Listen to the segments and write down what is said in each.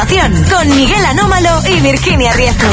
Sensación, con Miguel Anómalo y Virginia Riezu.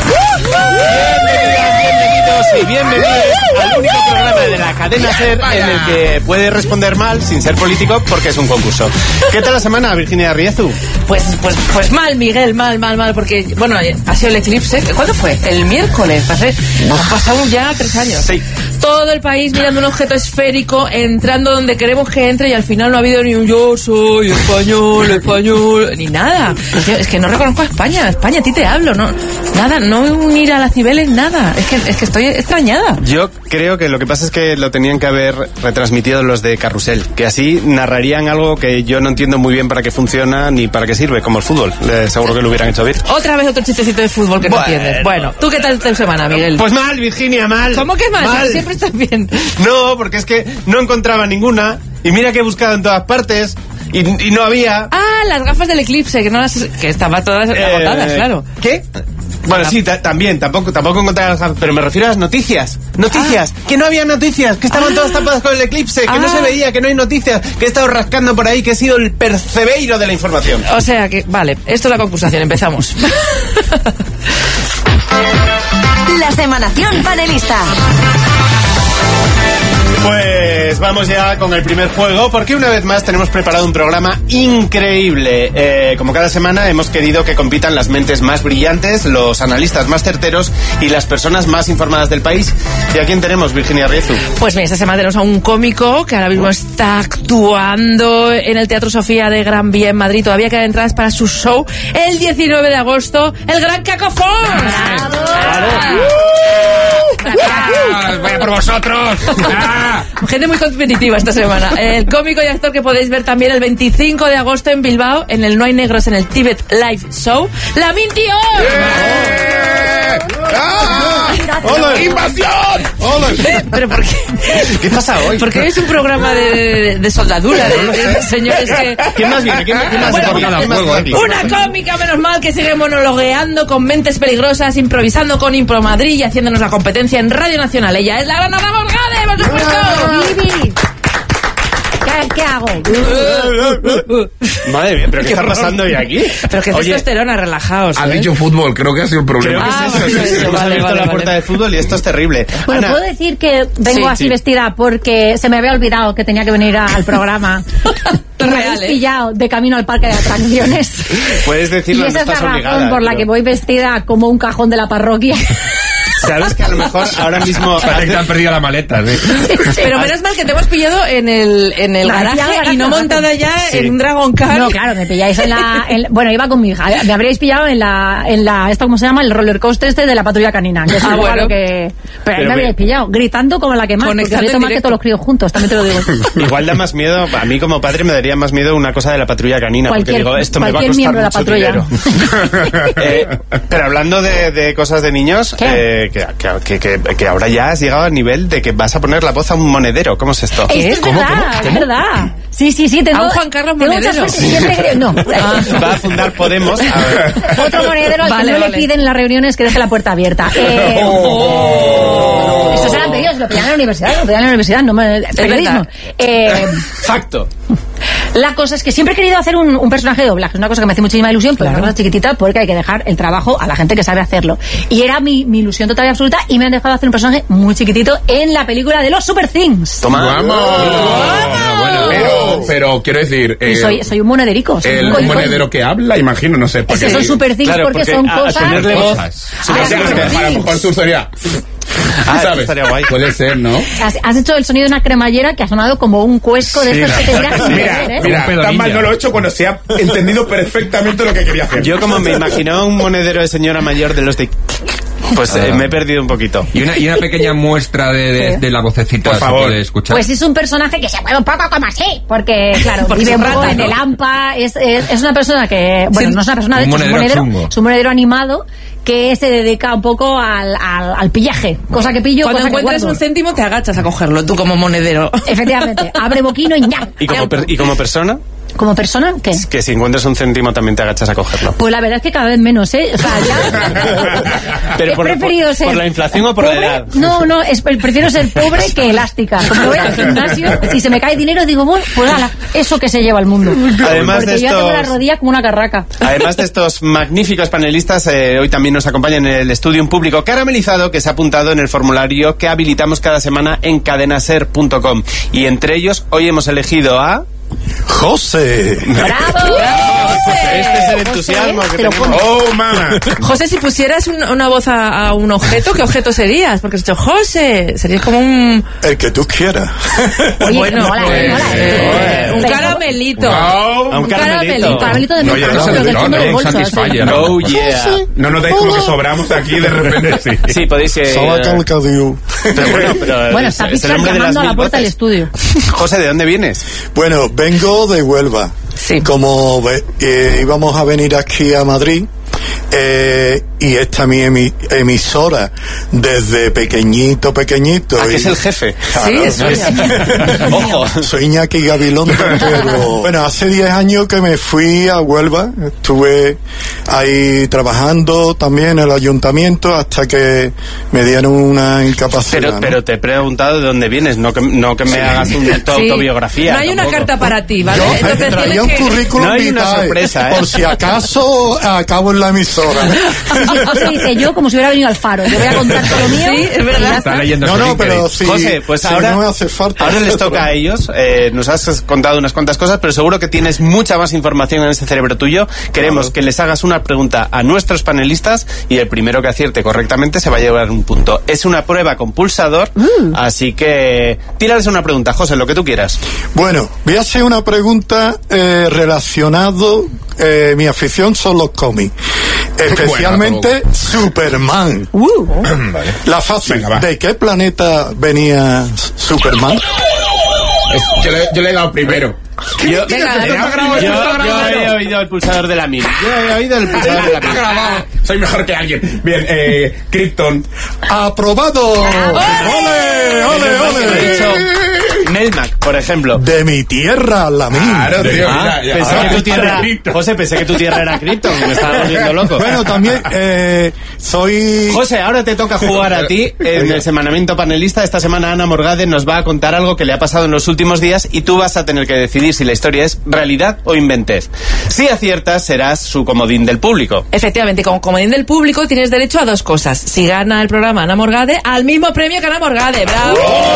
Bienvenidos y bienvenidos al único programa de la cadena SER en el que puede responder mal sin ser político porque es un concurso. ¿Qué tal la semana, Virginia Riezu? Pues mal, Miguel, mal, porque, bueno, ha sido el eclipse. ¿Cuándo fue? El miércoles, han pasado ya 3 años. Sí. Todo el país mirando un objeto esférico, entrando donde queremos que entre y al final no ha habido ni un yo soy español, ni nada. Es que no reconozco a España, a ti te hablo, no, nada, no unir a las Cibeles, nada. Es que estoy extrañada. Yo creo que lo que pasa es que lo tenían que haber retransmitido los de Carrusel, que así narrarían algo que yo no entiendo muy bien para qué funciona ni para qué sirve, como el fútbol. Seguro que lo hubieran hecho bien. Otra vez otro chistecito de fútbol que no entiendes. Bueno, ¿tú qué tal tu semana, Miguel? Pues mal, Virginia, mal. ¿Cómo que mal? Siempre estás bien. No, porque es que no encontraba ninguna y mira que he buscado en todas partes y no había. Ah, las gafas del eclipse, que estaban todas agotadas, claro. ¿Qué? Bueno, sí, también, tampoco encontré las gafas, pero me refiero a las noticias, que no había noticias, que estaban todas tapadas con el eclipse, que no se veía, que no hay noticias, que he estado rascando por ahí, que he sido el percebeiro de la información. O sea que, vale, esto es la concursación, empezamos. La Semanación Panelista. Pues vamos ya con el primer juego, porque una vez más tenemos preparado un programa increíble. Como cada semana hemos querido que compitan las mentes más brillantes, los analistas más certeros y las personas más informadas del país. ¿Y a quién tenemos, Virginia Riezu? Pues mira, esta semana tenemos a un cómico que ahora mismo está actuando en el Teatro Sofía de Gran Vía en Madrid. Todavía quedan entradas para su show el 19 de agosto, el Gran Cacofón. ¡Vaya por vosotros! Gente muy competitiva esta semana. El cómico y actor que podéis ver también el 25 de agosto en Bilbao, en el No hay negros en el Tíbet Live Show, Lavín Dior. ¡Hola! ¡Invasión! ¡Hola! ¿Pero por qué? ¿Qué pasa hoy? Porque es un programa de soldadura, de señores que... ¿Quién más viene? ¿Quién más Bueno, viene? una cómica, menos mal, que sigue monologueando con mentes peligrosas, improvisando con Impro Madrid y haciéndonos la competencia en Radio Nacional. Ella es la gran Ana Morgade, por supuesto. Vivi. ¿Qué hago? Madre mía, ¿pero qué está pasando hoy aquí? Pero que testosterona, relajaos. Has dicho fútbol, creo que ha sido el problema. Creo que es eso. Hemos abierto la puerta de fútbol y esto es terrible. Bueno, Ana, ¿puedo decir que vengo así vestida porque se me había olvidado que tenía que venir al programa? Me habéis pillado de camino al parque de atracciones. puedes decirlo, Y esa no es estás la razón obligada. por la que voy vestida como un cajón de la parroquia. Sabes que a lo mejor ahora mismo... Parece que te han perdido la maleta, ¿sí? Pero menos mal que te hemos pillado en el garaje y no montada ya en un Dragon Car. No, claro, me pilláis bueno, iba con mi hija. Me habríais pillado en la esto, ¿cómo se llama? El roller coaster de la patrulla canina. Que es bueno. Pero me habríais pillado, gritando como la que más. Porque grito más que todos los críos juntos, también te lo digo. Igual da más miedo, a mí como padre me daría más miedo una cosa de la patrulla canina, porque digo, esto me va a costar miembro de la mucho patrulla. dinero. Pero hablando de cosas de niños, que ahora ya has llegado al nivel de que vas a poner la voz a un monedero. ¿Cómo es esto? Es verdad, es verdad. Sí, tengo... ¿A un Juan Carlos tengo Monedero? mucha suerte, siempre creo... No. Va a fundar Podemos. Otro monedero al que no le piden en las reuniones que deje la puerta abierta. Estos eran pedidos, lo pedían en la universidad, no me... Periodismo. Facto. La cosa es que siempre he querido hacer un personaje de doblaje. Es una cosa que me hace muchísima ilusión, pero es una cosa chiquitita porque hay que dejar el trabajo a la gente que sabe hacerlo. Y era mi ilusión total y absoluta, y me han dejado hacer un personaje muy chiquitito en la película de los Super Things. Toma. ¡Vamos! Pero quiero decir... Y soy un monederico. Un monedero que habla, imagino, no sé. Es que son Super Things porque son cosas... ponerle voz... A lo mejor su sería... ¿Sabes? Estaría guay. Puede ser, ¿no? Has hecho el sonido de una cremallera que ha sonado como un cuesco de estos que te dirás sin beber, ¿eh? Mira, tan mal no lo he hecho cuando se ha entendido perfectamente lo que quería hacer. Yo como me imaginaba un monedero de señora mayor de los de... Pues me he perdido un poquito. Y una pequeña muestra de la vocecita, por favor, se puede escuchar. Pues es un personaje que se mueve un poco como así, porque claro, vive un poco en el AMPA, es una persona que, bueno, no es una persona, de hecho es un monedero animado que se dedica un poco al pillaje, cosa que pillo. Cuando cosa encuentras un céntimo te agachas a cogerlo, tú como monedero. Efectivamente, abre boquino y ñam. ¿Y como persona? ¿Como persona? ¿Qué? Que si encuentras un céntimo también te agachas a cogerlo. Pues la verdad es que cada vez menos, ¿eh? O sea, ya... Pero he preferido ser ¿por la inflación o por pobre? la edad? No, prefiero ser pobre que elástica. Como voy al gimnasio, si se me cae dinero, digo, bueno, pues ala, eso que se lleva al mundo. Además porque yo tengo la rodilla como una carraca. Además de estos magníficos panelistas, hoy también nos acompaña en el estudio un público caramelizado que se ha apuntado en el formulario que habilitamos cada semana en cadenaser.com. Y entre ellos, hoy hemos elegido a... José. ¡Bravo! Este es el entusiasmo que tenemos. ¡Oh, mamá! José, si pusieras una voz a un objeto, ¿qué objeto serías? Porque has dicho José, serías como un... El que tú quieras. Oye, Bueno, mola, pues, mola. un caramelito. A un caramelito. Caramelito de Oye, menta, eso pero es del de fondo del un bolso. Satisfyer, así. ¿no? Oh, yeah. No notáis como que sobramos aquí de repente. Sí, podéis... Sala Calcadiu. Bueno, está es el Pixar hombre de las llamando a la 1000 puerta del voces. estudio. José, ¿de dónde vienes? Bueno, vengo de Huelva. Sí. Como íbamos a venir aquí a Madrid, y esta es mi emisora desde pequeñito. ¿A que es el jefe? Sí, eso es. Ojo. Soy Iñaki Gabilondo, pero bueno, hace 10 años que me fui a Huelva, estuve ahí trabajando también en el ayuntamiento hasta que me dieron una incapacidad. ¿no? Pero te he preguntado de dónde vienes, no que me hagas una autobiografía. No hay una tampoco. carta para ti, ¿vale? Yo Entonces traía tienes un que... currículum No hay una vitae, sorpresa, ¿eh? por si acaso acabo en la emisora. José dice yo como si hubiera venido al Faro. Yo voy a contar todo lo mío. Sí, es y verdad. ya Está está. leyendo No, su no, LinkedIn. pero si, José, pues si ahora, no me hace falta. ahora les toca a ellos. Nos has contado unas cuantas cosas, pero seguro que tienes mucha más información en ese cerebro tuyo. Queremos que les hagas una pregunta a nuestros panelistas y el primero que acierte correctamente se va a llevar un punto. Es una prueba con pulsador, así que tírales una pregunta, José, lo que tú quieras. Bueno, voy a hacer una pregunta relacionado. Mi afición son los cómics, especialmente Superman. Vale. La fácil. Venga, va. ¿De qué planeta venía Superman? Yo le he dado primero. Yo, Venga, yo he oído el pulsador de la mil. Yo he oído el pulsador de la mil. Soy mejor que alguien. Bien, Krypton. ¡Aprobado! ¡Ole, ole, He ole! dicho Melmac, por ejemplo. De mi tierra, la mil. Claro, tío. Ah, ya. pensé Ahora que tu tierra, Krypton. José, pensé que tu tierra era Krypton, me estaba volviendo loco. Bueno, también soy... José, ahora te toca jugar a ti en el semanamiento panelista. Esta semana Ana Morgade nos va a contar algo que le ha pasado en los últimos días y tú vas a tener que decidir si la historia es realidad o inventez. Si aciertas, serás su comodín del público. Efectivamente, como comodín del público tienes derecho a dos cosas. Si gana el programa Ana Morgade, al mismo premio que Ana Morgade. ¡Bravo!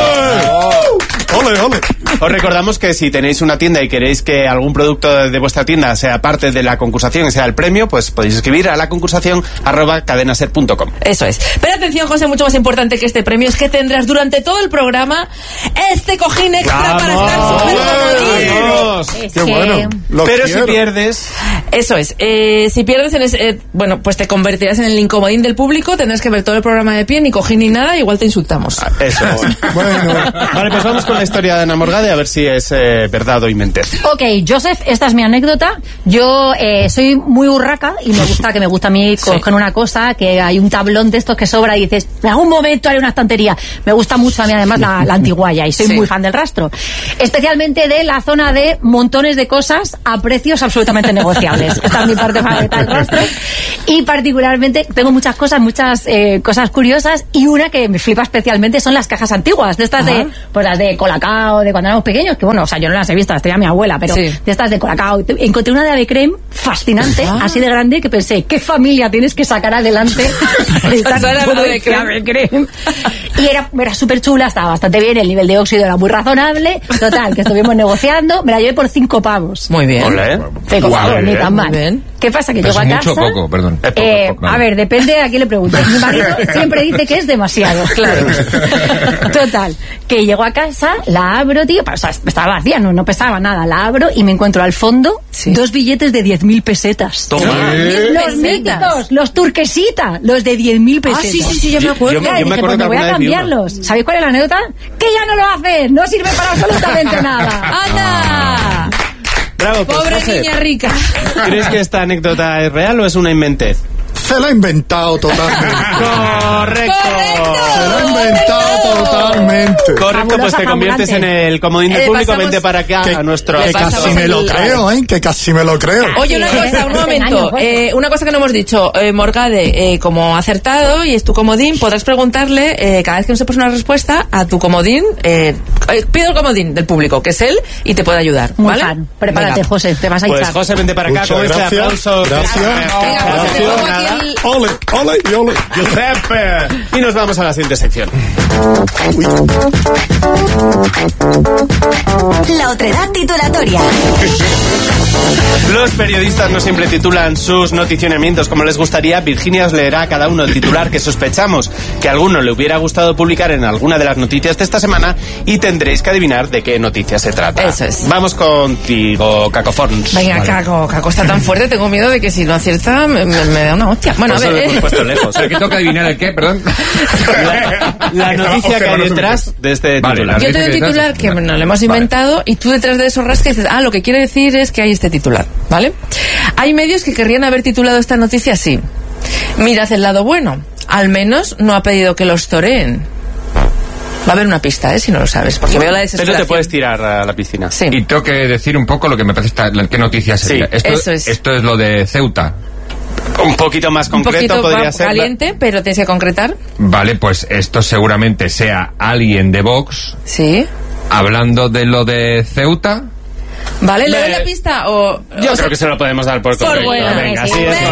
¡Ole, ole! Os recordamos que si tenéis una tienda y queréis que algún producto de vuestra tienda sea parte de la concursación y sea el premio, pues podéis escribir a la concursación @cadenaser.com. Eso es. Pero atención, José, mucho más importante que este premio es que tendrás durante todo el programa este cojín extra para estar súper comodín. ¡Vamos! Es ¡Qué que- bueno! Lo Pero quiero. si pierdes... Eso es. Si pierdes en ese, bueno, pues te convertirás en el incomodín del público, tendrás que ver todo el programa de pie, ni cojín ni nada, igual te insultamos. Eso. Bueno, Vale, pues vamos con la historia de Ana Morgade a ver si es verdad o inventez. Ok, Joseph, esta es mi anécdota. Yo soy muy urraca y me gusta a mí coger una cosa, que hay un tablón de estos que sobra y dices, en algún momento hay una estantería. Me gusta mucho a mí además la antiguaya y soy muy fan del rastro. Especialmente de la zona de montones de cosas a precios absolutamente negociables. Esta es mi parte favorita del rastro. Y particularmente tengo muchas cosas curiosas y una que me flipa especialmente son las cajas antiguas, de estas de, pues las de Colacao, de cuando éramos pequeños, que bueno, o sea, yo no las he visto, las tenía mi abuela, pero de estas de Colacao. Encontré una de Ave Creme fascinante, así de grande, que pensé, ¿qué familia tienes que sacar adelante de Pasar a Ave Creme? Y era súper chula, estaba bastante bien, el nivel de óxido era muy razonable. Total, que estuvimos negociando, me la llevé por 5 pavos. Muy bien. Olé. 5 pavos, ni tan Muy mal. bien. ¿Qué pasa? Que Pero llego a es casa... mucho o poco, perdón. A ver, depende a quién le preguntes. Mi marido siempre dice que es demasiado. Claro. Total, que llego a casa, la abro, tío, o sea, estaba vacía, no pesaba nada, la abro y me encuentro al fondo 2 billetes de 10.000 pesetas. Toma. Los míticos, los turquesitas, los de 10.000 pesetas. Sí, yo me acuerdo. Yo me Dije, acuerdo pues que me voy a alguna vez vi uno. cambiarlos. ¿Sabéis cuál es la anécdota? Que ya no lo haces, no sirve para absolutamente nada. ¡Anda! Bravo, pues, Pobre José, niña rica. ¿crees que esta anécdota es real o es una inventez? Se lo ha inventado totalmente. ¡Correcto! Se lo ha inventado totalmente. Correcto, pues te conviertes en el comodín del público. pasamos- Vente para acá a nuestro... Que casi me lo creo, que casi me lo creo. Oye, una cosa, un momento. Una cosa que no hemos dicho. Morgade, como ha acertado y es tu comodín, podrás preguntarle, cada vez que no sepas una respuesta, a tu comodín, pido el comodín del público, que es él, y te puede ayudar. Muy ¿vale? fan. Prepárate, Venga. José, te vas a Pues hinchar. José, vente para acá Muchas con este gracias. aplauso. Gracias. Venga, José, te pongo aquí el... Ole, ole y ole. Giuseppe. Y nos vamos a la siguiente sección. La otredad titulatoria. Los periodistas no siempre titulan sus noticionamientos como les gustaría. Virginia os leerá a cada uno el titular que sospechamos que a alguno le hubiera gustado publicar en alguna de las noticias de esta semana y tendréis que adivinar de qué noticia se trata. Eso es. Vamos contigo, Cacoforns. Venga, Caco está tan fuerte, tengo miedo de que si no acierta me da una hostia. Bueno, a Por eso ver, lo hemos puesto lejos. ¿Pero qué toca adivinar el qué? Perdón. La noticia que hay detrás de este Vale, titular. yo tengo un titular que nos lo hemos inventado y tú detrás de eso rascas y dices, lo que quiere decir es que hay este titular, ¿vale? Hay medios que querrían haber titulado esta noticia así. Mirad el lado bueno. Al menos no ha pedido que los toreen. Va a haber una pista, si no lo sabes, porque veo la desesperación. Pero te puedes tirar a la piscina. Sí. Y tengo que decir un poco lo que me parece qué noticia sería. Sí, eso es. Esto es lo de Ceuta. Un poquito más Un concreto poquito podría más ser. caliente, pero tienes que concretar. Vale, pues esto seguramente sea alguien de Vox Sí. hablando de lo de Ceuta. ¿Vale? ¿Le doy la pista? Yo creo que se lo podemos dar por correcto. bueno, Venga, sí. sí, es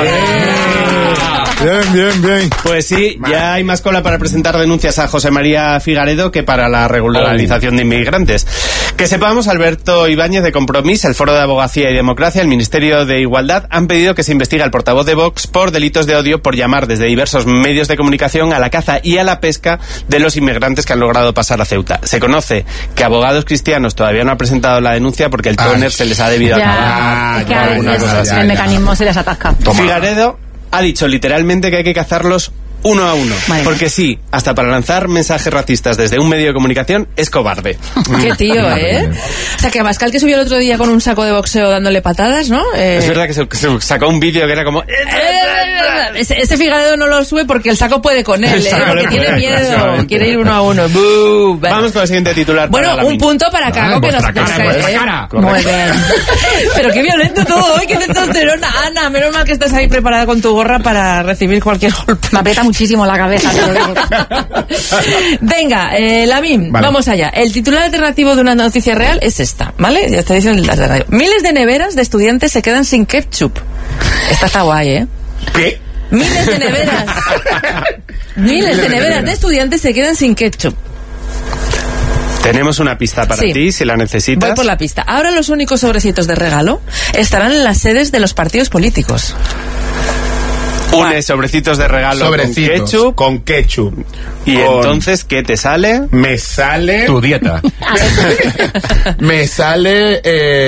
Bien, bien. Pues sí, ya hay más cola para presentar denuncias a José María Figaredo que para la regularización de inmigrantes. Que sepamos, Alberto Ibáñez de Compromís, el Foro de Abogacía y Democracia, el Ministerio de Igualdad han pedido que se investigue al portavoz de Vox por delitos de odio por llamar desde diversos medios de comunicación a la caza y a la pesca de los inmigrantes que han logrado pasar a Ceuta. Se conoce que Abogados Cristianos todavía no ha presentado la denuncia porque el tóner se les ha debido acabar. Es que a alguna cosa veces así. el mecanismo se les atasca. Figaredo ha dicho literalmente que hay que cazarlos uno a uno. Vale. Porque sí, hasta para lanzar mensajes racistas desde un medio de comunicación es cobarde. Qué tío, ¿eh? O sea, que Abascal, que subió el otro día con un saco de boxeo dándole patadas, ¿no? Es verdad que se sacó un vídeo que era como... Ese Figaredo no lo sube porque el saco puede con él, El saco porque le tiene puede, miedo, exactamente. quiere ir uno a uno. ¡Bú! Vamos con el siguiente titular. Bueno, para un punto para Caco que nos vuestra cara, vuestra cara. Muy bien. Pero qué violento todo hoy, qué testosterona. Ana, menos mal que estás ahí preparada con tu gorra para recibir cualquier golpe. Me aprieta muchísimo la cabeza, te lo digo. Venga, Lavín, Vale. vamos allá. El titular alternativo de una noticia real es esta, ¿vale? Ya está diciendo el alternativo. Miles de neveras de estudiantes se quedan sin ketchup. Esta está guay, ¿eh? ¿Qué? Miles de neveras. Miles de neveras de estudiantes se quedan sin ketchup. Tenemos una pista para Sí. ti, si la necesitas. Voy por la pista. Ahora los únicos sobrecitos de regalo estarán en las sedes de los partidos políticos. Une sobrecitos de regalo Sobrecitos. con ketchup. Con ketchup. Y Con- entonces, ¿qué te sale? Me sale... Tu dieta. Me sale...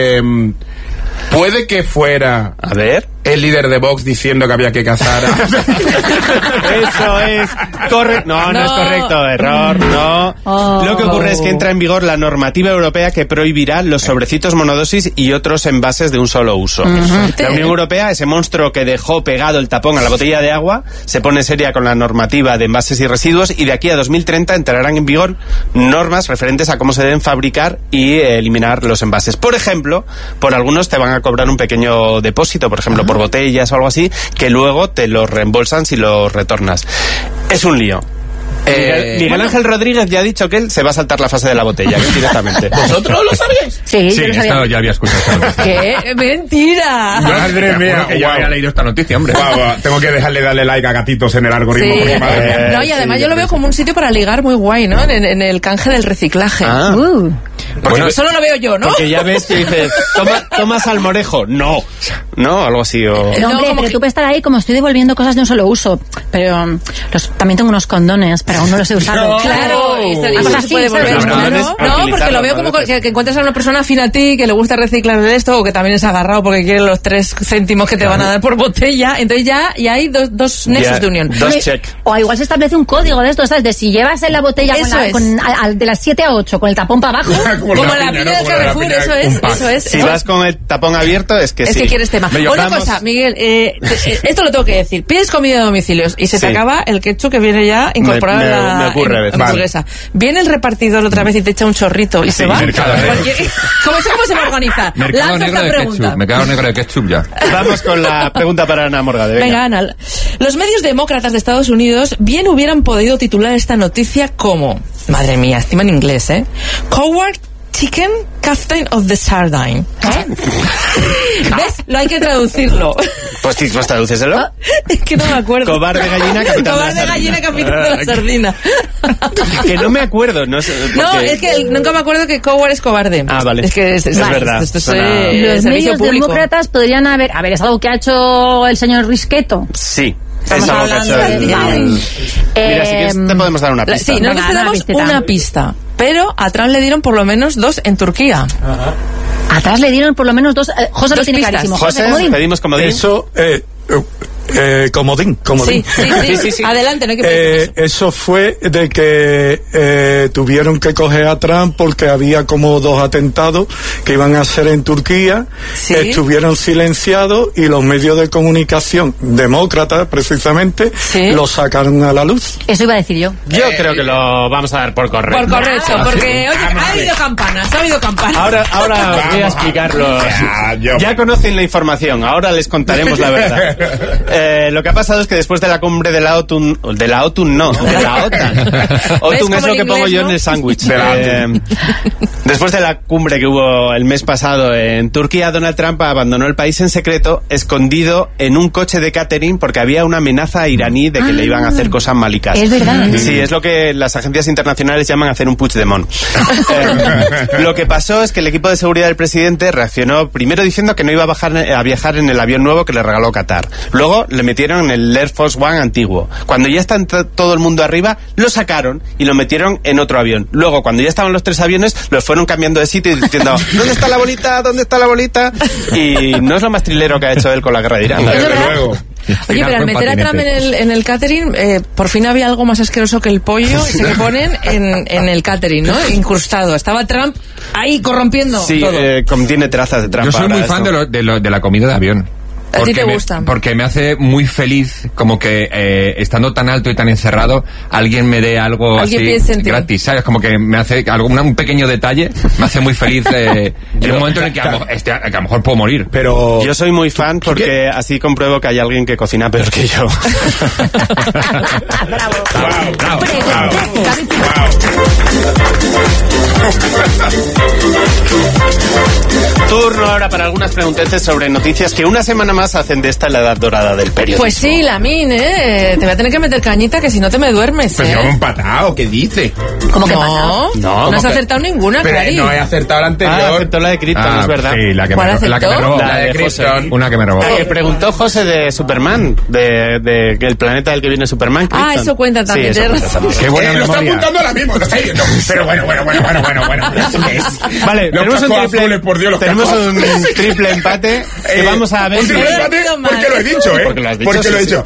puede que fuera A ver. el líder de Vox diciendo que había que cazar a... Eso es correcto. No, no es No. correcto. Error, no. Oh. Lo que ocurre es que entra en vigor la normativa europea que prohibirá los sobrecitos monodosis y otros envases de un solo uso. La Unión Europea, ese monstruo que dejó pegado el tapón a la botella de agua, se pone seria con la normativa de envases y residuos y de aquí a 2030 entrarán en vigor normas referentes a cómo se deben fabricar y eliminar los envases. Por ejemplo, por algunos te van a cobrar un pequeño depósito, por ejemplo, por botellas o algo así, que luego te los reembolsan si los retornas. Es un lío. Miguel Ángel Rodríguez ya ha dicho que él se va a saltar la fase de la botella, que directamente. ¿Vosotros lo sabíais? Sí, Sí, yo lo sabía. esto ya había escuchado esta noticia. ¡Qué mentira! Madre mía, Que yo guau. había leído esta noticia, hombre. Guau, guau. Tengo que darle like a gatitos en el algoritmo. Sí. Porque, madre mía. No, y además yo lo veo como un sitio para ligar muy guay, ¿no? En el canje del reciclaje. Ah, Bueno, solo lo veo yo, ¿no? porque ya ves que dices, toma salmorejo. No, algo así. O... No, hombre, como pero que- tú puedes estar ahí como estoy devolviendo cosas de un solo uso. pero también tengo unos condones, pero aún no los he usado. No. Claro, eso se puede volver. No, porque lo veo como que encuentras a una persona afín a ti, que le gusta reciclar de esto, o que también es agarrado porque quiere los 3 céntimos que te van a dar por botella. Entonces ya hay dos nexos de unión. Dos check. O igual se establece un código de esto, ¿sabes? De si llevas en la botella de las 7 a 8 con el tapón para abajo. Como la piña del Carrefour, eso es. Si vas con el tapón abierto, es que sí. Es que quieres tema. Una cosa, Miguel, esto lo tengo que decir. Pides comida a domicilios y se te acaba el ketchup que viene ya incorporado en la hamburguesa. Viene el repartidor otra vez y te echa un chorrito y se va. ¿Cómo se va a organizar? Mercado negro de ketchup. Mercado negro de ketchup ya. Vamos con la pregunta para Ana Morgade. Venga, Ana. Los medios demócratas de Estados Unidos bien hubieran podido titular esta noticia como... Madre mía, encima en inglés, Coward Chicken Captain of the Sardine. ¿Ves? Lo hay que traducirlo. Pues tradúceselo. Es que no me acuerdo. Cobarde gallina, capitán de la sardina. Que no me acuerdo. No, es que nunca me acuerdo que Coward es cobarde. Ah, vale. Es que es verdad. Esto es los medios demócratas podrían haber... A ver, ¿es algo que ha hecho el señor Risqueto? Sí. Estamos hablando de... Mira, si quieres te podemos dar una pista. Sí, nosotros te damos una pista. Pero a Trump le dieron por lo menos 2 en Turquía. Atrás le dieron por lo menos 2. José lo tiene clarísimo. José, pedimos comodín. Eso, comodín. Sí. Adelante, no hay que pedir. Eso fue de que tuvieron que coger a Trump porque había como 2 atentados que iban a hacer en Turquía. ¿Sí? Estuvieron silenciados y los medios de comunicación demócratas, precisamente, lo sacaron a la luz. Eso iba a decir yo. Yo creo que lo vamos a dar por correcto. Por correcto, porque oye, ha habido campanas. Ahora os voy a explicarlo. Ya conocen la información, ahora les contaremos la verdad. Lo que ha pasado es que después de la cumbre de la OTAN, de la OTAN es lo que pongo yo en el sándwich. Después de la cumbre que hubo el mes pasado en Turquía, Donald Trump abandonó el país en secreto, escondido en un coche de catering porque había una amenaza iraní de que le iban a hacer cosas malicas. Es verdad. Sí, es lo que las agencias internacionales llaman hacer un Puigdemont. Lo que pasó es que el equipo de seguridad del presidente reaccionó primero diciendo que no iba a viajar en el avión nuevo que le regaló Qatar. Luego le metieron en el Air Force One antiguo. Cuando ya está todo el mundo arriba, lo sacaron y lo metieron en otro avión. Luego, cuando ya estaban los 3 aviones, los fueron cambiando de sitio y diciendo ¿dónde está la bolita? ¿Dónde está la bolita? Y no es lo más trilero que ha hecho él con la guerra de Irán. Desde luego. Oye, pero al meter a Trump en el catering, por fin había algo más asqueroso que el pollo ese que ponen en el catering, ¿no? Incrustado. Estaba Trump ahí corrompiendo todo. Contiene trazas de Trump. Yo soy muy fan de la comida de avión. ¿A ti te gusta? Porque me hace muy feliz como que estando tan alto y tan encerrado alguien me dé algo así gratis, ¿sabes? Como que me hace un pequeño detalle, me hace muy feliz en un momento en el que a lo mejor puedo morir. Pero yo soy muy fan porque así compruebo que hay alguien que cocina peor que yo. Bravo. Turno ahora para algunas pregunteces sobre noticias que una semana más hacen de esta la edad dorada del periodismo. Pues sí, Lamin, te voy a tener que meter cañita que si no te me duermes. Pues yo me he empatado, ¿qué dice? ¿Cómo que empatado? No has acertado ninguna, Clarín. No he acertado la anterior. Acertó la de Krypton, es verdad. Sí, la que me robó. La de Krypton. Una que me robó. Preguntó José de Superman, de el planeta del que viene Superman, Krypton. Eso cuenta también. Sí, eso cuenta. Qué buena lo está memoria. apuntando ahora mismo, lo está viendo. Pero bueno. Vale, tenemos un triple empate que vamos a ver. Un triple empate porque lo he dicho, Porque lo has dicho. Porque lo he dicho.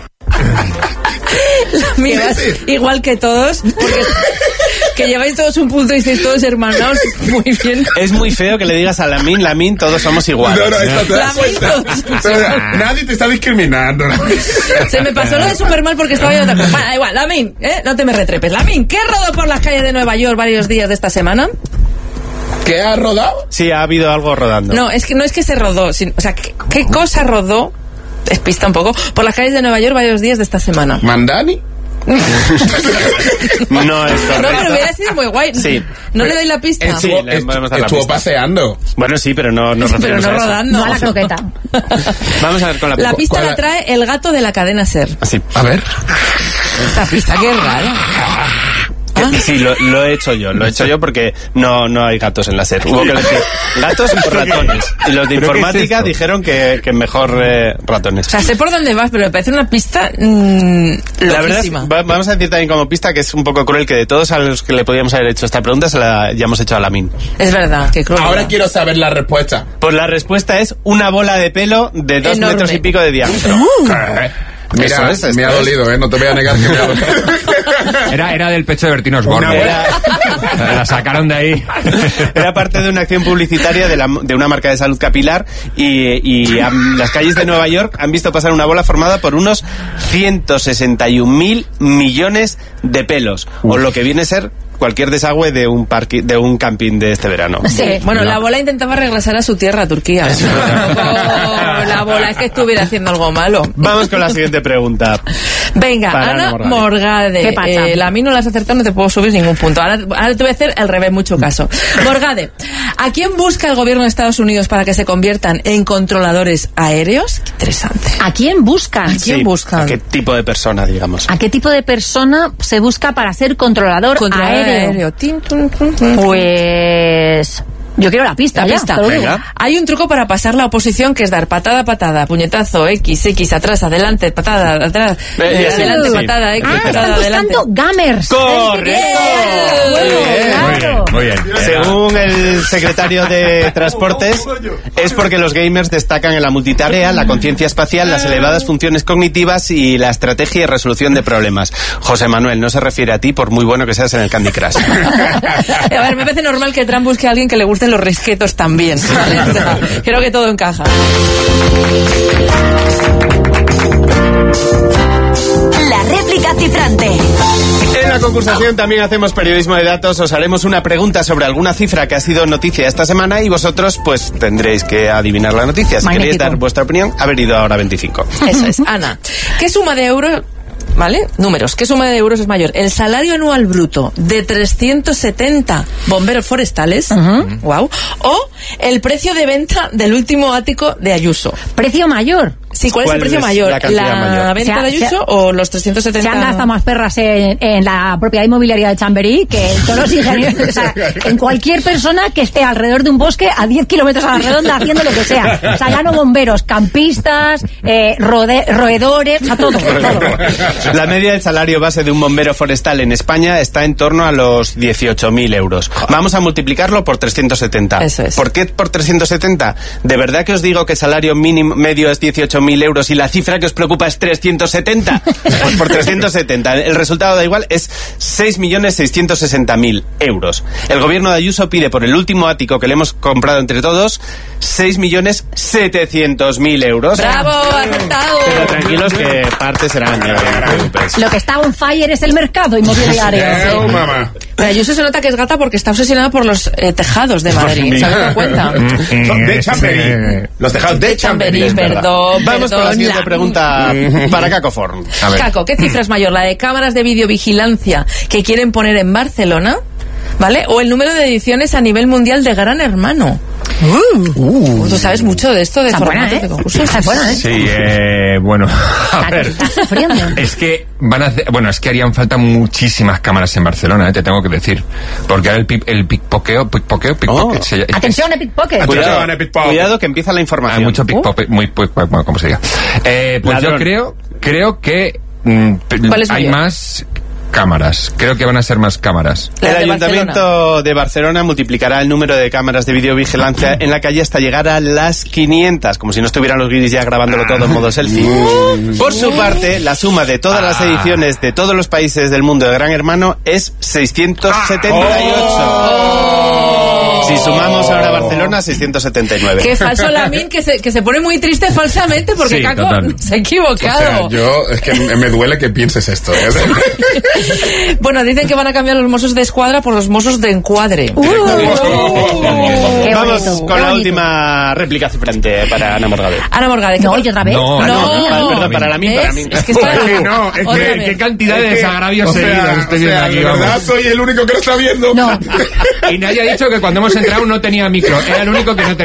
Mira, igual que todos, porque que lleváis todos un punto y estáis todos hermanados muy bien. Es muy feo que le digas a Lamin, todos somos iguales. No, te das cuenta. Nadie te está discriminando. Se me pasó lo de Superman porque estaba yo otra cosa. Bueno, igual, Lamin, no te me retrepes. Lamin, ¿qué rodó por las calles de Nueva York varios días de esta semana? ¿Qué ha rodado? Sí, ha habido algo rodando. No es que se rodó, o sea, ¿qué cosa rodó? Despista un poco, por las calles de Nueva York varios días de esta semana. ¿Mandani? No es correcto. No, pero hubiera sido muy guay. Sí. ¿No le doy la pista? Sí, le podemos dar la estuvo pista. paseando. Bueno, sí, pero no nos pero referimos no a eso. rodando. No a la croqueta. Vamos a ver con la pista. La pista la trae el gato de la cadena SER. Así. A ver. La pista, qué rara. Sí, lo he hecho yo porque no hay gatos en la SER. Hubo que elegir gatos o ratones. Y los de informática dijeron que mejor ratones. O sea, sé por dónde vas, pero me parece una pista la verdad es, vamos a decir también como pista que es un poco cruel que de todos a los que le podíamos haber hecho esta pregunta se la hayamos hecho a Lamin. Es verdad, que cruel. Ahora quiero saber la respuesta. Pues la respuesta es una bola de pelo de 2 enorme. metros y pico de diámetro. Mira, me ha dolido, no te voy a negar que me ha dolido. Era del pecho de Bertín Osborne. La sacaron de ahí. Era parte de una acción publicitaria de una marca de salud capilar y las calles de Nueva York han visto pasar una bola formada por unos 161.000 millones de pelos, o lo que viene a ser cualquier desagüe de un parque, de un camping de este verano. Sí, bueno, la bola intentaba regresar a su tierra, a Turquía. La bola es que estuviera haciendo algo malo. Vamos con la siguiente pregunta. Venga, Ana Morgade. ¿Qué pasa? La mí no la has acertado, no te puedo subir ningún punto. Ahora te voy a hacer el revés, mucho caso. Morgade, ¿a quién busca el gobierno de Estados Unidos para que se conviertan en controladores aéreos? Qué interesante. ¿A quién buscan? ¿A quién buscan? ¿A qué tipo de persona, digamos? ¿A qué tipo de persona se busca para ser controlador aéreo? Pues... yo quiero la pista. Hay un truco para pasar la oposición que es dar patada, puñetazo, X, atrás, adelante, patada, atrás, adelante, patada, X, patada, están adelante. buscando gamers. ¡Correcto! Muy bien. Según el secretario de Transportes, es porque los gamers destacan en la multitarea, la conciencia espacial, las elevadas funciones cognitivas y la estrategia y resolución de problemas. José Manuel, no se refiere a ti por muy bueno que seas en el Candy Crush. A ver, me parece normal que Trump busque a alguien que le guste los risquetos también, ¿vale? O sea, creo que todo encaja. La réplica cifrante. En la concursación también hacemos periodismo de datos. Os haremos una pregunta sobre alguna cifra que ha sido noticia esta semana y vosotros pues tendréis que adivinar la noticia. Si queréis dar vuestra opinión, haber ido ahora 25. Eso es. Ana, ¿qué suma de euros... ¿Vale? Números. ¿Qué suma de euros es mayor? ¿El salario anual bruto de 370 bomberos forestales? Wow. ¿O el precio de venta del último ático de Ayuso? ¿Precio mayor? Sí, ¿cuál es el precio mayor? ¿La venta de Ayuso o los 370? Se han gastado más perras en la propiedad inmobiliaria de Chamberí que en todos los ingenieros. O sea, en cualquier persona que esté alrededor de un bosque a 10 kilómetros a la redonda haciendo lo que sea. O sea, ya no bomberos, campistas, roedores, o sea, todo. La media del salario base de un bombero forestal en España está en torno a los 18.000 euros. Vamos a multiplicarlo por 370. Eso es. ¿Por qué por 370? ¿De verdad que os digo que el salario mínimo medio es 18.000 euros y la cifra que os preocupa es 370? Pues por 370. El resultado da igual, es 6.660.000 euros. El gobierno de Ayuso pide por el último ático que le hemos comprado entre todos 6.700.000 euros. ¡Bravo! ¡Acertado! Pero tranquilos que parte serán. Lo que está on fire es el mercado inmobiliario. Mamá. Pero Ayuso se nota que es gata porque está obsesionada por los tejados de Madrid. ¿Se has dado cuenta? De Chamberí. Los tejados de Chamberí. Perdón. Vamos con la siguiente pregunta para Caco Forn. Caco, ¿qué cifra es mayor? ¿La de cámaras de videovigilancia que quieren poner en Barcelona? ¿Vale? ¿O el número de ediciones a nivel mundial de Gran Hermano? Tú sabes mucho de esto, de formatos de concursos. Sí, bueno, a ver, es que van a hacer, bueno, es que harían falta muchísimas cámaras en Barcelona, te tengo que decir, porque ahora el pickpocket. Atención, pickpocket. Cuidado que empieza la información. Hay mucho pickpocket, bueno, como se diga. Pues yo creo que hay más cámaras. Creo que van a ser más cámaras. El Ayuntamiento de Barcelona multiplicará el número de cámaras de videovigilancia en la calle hasta llegar a las 500, como si no estuvieran los guiris ya grabándolo todo en modo selfie. Por su parte, la suma de todas las ediciones de todos los países del mundo de Gran Hermano es 678. Si sumamos ahora Barcelona, 679. Qué falso Lamin, que se pone muy triste falsamente porque sí, Caco se ha equivocado. O sea, es que me duele que pienses esto. Bueno, dicen que van a cambiar los Mossos de Escuadra por los Mossos de Encuadre. Vamos con la última réplica cifrante para Ana Morgade. Ana Morgade. No, ¿y otra vez? No. Perdón, para la misma. Es que es para qué cantidad de desagravios seguidos estoy viendo aquí. De verdad, soy el único que lo está viendo. No. Y nadie ha dicho que cuando hemos entrado no tenía micro. Era el único que no tenía.